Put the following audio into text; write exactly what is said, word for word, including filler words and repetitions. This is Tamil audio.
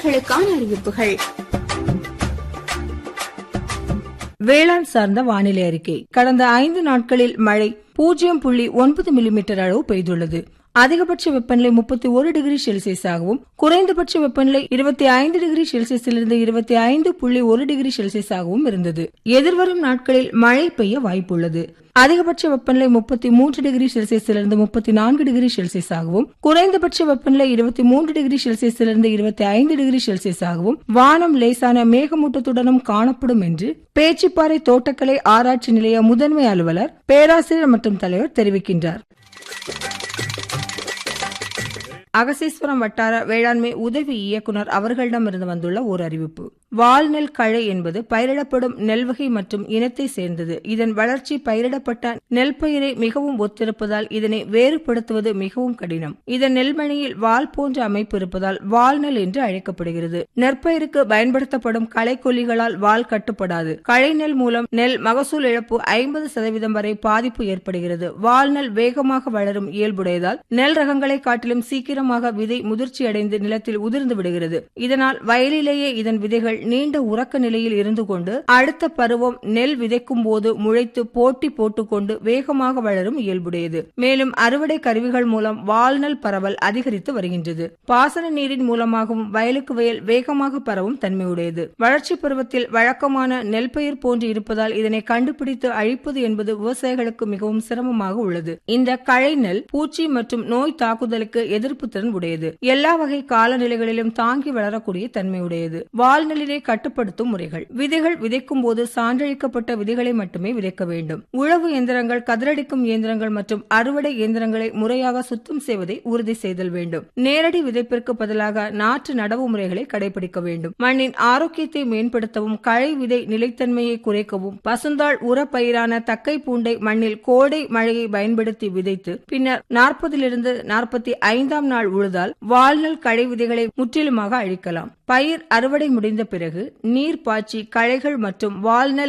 உழவர்களுக்கான அறிவிப்புகள். வேளாண் சார்ந்த வானிலை அறிக்கை. கடந்த ஐந்து நாட்களில் மழை பூஜ்ஜியம் புள்ளி ஒன்பது மில்லிமீட்டர் அளவு பெய்துள்ளது. அதிகபட்ச வெப்பநிலை முப்பத்தி ஒரு டிகிரி செல்சியஸாகவும் குறைந்தபட்ச வெப்பநிலை இருபத்தி ஐந்து டிகிரி செல்சியஸிலிருந்து இருபத்தி ஐந்து புள்ளி ஒரு டிகிரி செல்சியஸாகவும் இருந்தது. எதிர்வரும் நாட்களில் மழை பெய்ய வாய்ப்புள்ளது. அதிகபட்ச வெப்பநிலை முப்பத்தி மூன்று டிகிரி செல்சியஸிலிருந்து முப்பத்தி நான்கு டிகிரி செல்சியஸாகவும் குறைந்தபட்ச வெப்பநிலை இருபத்தி மூன்று டிகிரி செல்சியஸிலிருந்து இருபத்தி ஐந்து டிகிரி செல்சியஸாகவும் வானம் லேசான மேகமூட்டத்துடனும் காணப்படும் என்று பேச்சிப்பாறை தோட்டக்கலை ஆராய்ச்சி நிலைய முதன்மை அலுவலர், பேராசிரியர் மற்றும் தலைவர் தெரிவிக்கின்றார். அகசீஸ்வரம் வட்டார வேளாண்மை உதவி இயக்குநர் அவர்களிடமிருந்து வந்துள்ள ஓர் அறிவிப்பு. வால்நெல் களை என்பது பயிரிடப்படும் நெல் வகை மற்றும் இனத்தை சேர்ந்தது. இதன் வளர்ச்சி பயிரிடப்பட்ட நெல் பயிரை மிகவும் ஒத்திருப்பதால் இதனை வேறுபடுத்துவது மிகவும் கடினம். இதன் நெல்மணியில் வால் போன்ற அமைப்பு இருப்பதால் வால்நெல் என்று அழைக்கப்படுகிறது. நெற்பயிருக்கு பயன்படுத்தப்படும் களைக்கொல்லிகளால் வால் கட்டுப்படாது. களை நெல் மூலம் நெல் மகசூல் இழப்பு ஐம்பது சதவீதம் வரை பாதிப்பு ஏற்படுகிறது. வால்நெல் வேகமாக வளரும் இயல்புடையதால் நெல் ரகங்களை காட்டிலும் சீக்கிரமாக விதை முதிர்ச்சி அடைந்து நிலத்தில் உதிர்ந்து விடுகிறது. இதனால் வயலிலேயே இதன் விதைகள் நீண்ட உறக்க நிலையில் இருந்து கொண்டு அடுத்த பருவம் நெல் விதைக்கும் போது முளைத்து போட்டி போட்டுக்கொண்டு வேகமாக வளரும் இயல்புடையது. மேலும் அறுவடை கருவிகள் மூலம் வால்நெல் பரவல் அதிகரித்து வருகின்றது. பாசன நீரின் மூலமாகவும் வயலுக்கு வயல் வேகமாக பரவும் தன்மையுடையது. வளர்ச்சி பருவத்தில் வழக்கமான நெல் பயிர் போன்று இருப்பதால் இதனை கண்டுபிடித்து அழிப்பது என்பது விவசாயிகளுக்கு மிகவும் சிரமமாக உள்ளது. இந்த களை நெல் பூச்சி மற்றும் நோய் தாக்குதலுக்கு எதிர்ப்பு திறன் உடையது. எல்லா வகை காலநிலைகளிலும் தாங்கி வளரக்கூடிய தன்மையுடையது. வால்நெல்லினை கட்டுப்படுத்தும் முறைகள். விதைகள் விதைக்கும் போது சான்றளிக்கப்பட்ட விதைகளை மட்டுமே விதைக்க வேண்டும். உழவு இயந்திரங்கள், கதிரடிக்கும் இயந்திரங்கள் மற்றும் அறுவடை இயந்திரங்களை முறையாக சுத்தம் செய்வதை உறுதி செய்தல் வேண்டும். நேரடி விதைப்பிற்கு பதிலாக நாற்று நடவு முறைகளை கடைபிடிக்க வேண்டும். மண்ணின் ஆரோக்கியத்தை மேம்படுத்தவும் களை விதை நிலைத்தன்மையை குறைக்கவும் பசுந்தாள் உர பயிரான தக்கை பூண்டை மண்ணில் கோடை மழையை பயன்படுத்தி விதைத்து பின்னர் நாற்பதிலிருந்து நாற்பத்தி ஐந்தாம் நாள் உழுதால் வால்நெல் களை விதைகளை முற்றிலுமாக அழிக்கலாம். பயிர் அறுவடை முடிந்த பிறகு நீர் பாய்ச்சி களைகள் மற்றும் வால்நெல்